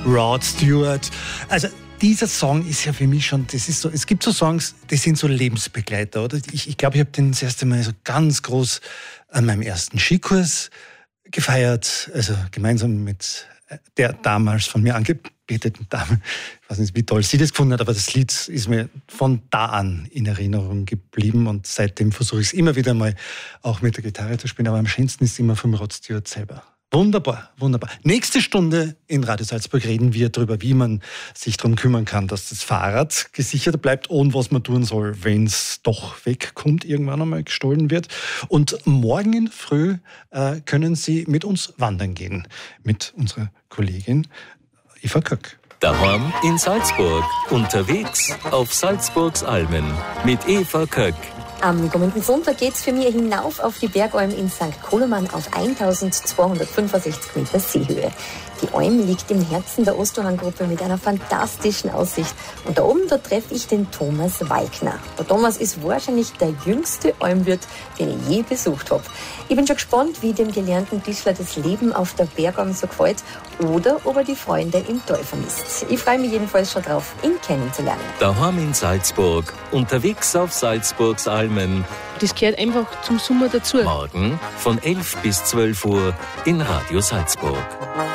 Rod Stewart. Also dieser Song ist ja für mich schon, das ist so, es gibt so Songs, die sind so Lebensbegleiter, oder? Ich glaube, ich habe den das erste Mal so ganz groß an meinem ersten Skikurs gefeiert, also gemeinsam mit der damals von mir angebeteten Dame. Ich weiß nicht, wie toll sie das gefunden hat, aber das Lied ist mir von da an in Erinnerung geblieben und seitdem versuche ich es immer wieder mal auch mit der Gitarre zu spielen, aber am schönsten ist immer vom Rod Stewart selber. Wunderbar, wunderbar. Nächste Stunde in Radio Salzburg reden wir darüber, wie man sich darum kümmern kann, dass das Fahrrad gesichert bleibt und was man tun soll, wenn es doch wegkommt, irgendwann einmal gestohlen wird. Und morgen in Früh können Sie mit uns wandern gehen, mit unserer Kollegin Eva Köck. Daheim in Salzburg, unterwegs auf Salzburgs Almen mit Eva Köck. Am kommenden Sonntag geht's für mich hinauf auf die Bergalm in St. Koloman auf 1265 Meter Seehöhe. Die Alm liegt im Herzen der Osterhang-Gruppe mit einer fantastischen Aussicht. Und da oben, da treffe ich den Thomas Walkner. Der Thomas ist wahrscheinlich der jüngste Almwirt, den ich je besucht habe. Ich bin schon gespannt, wie dem gelernten Tischler das Leben auf der Bergalm so gefällt oder ob er die Freunde im Tal vermisst. Ich freue mich jedenfalls schon drauf, ihn kennenzulernen. Daheim in Salzburg, unterwegs auf Salzburgs Almen. Das gehört einfach zum Sommer dazu. Morgen von 11 bis 12 Uhr in Radio Salzburg.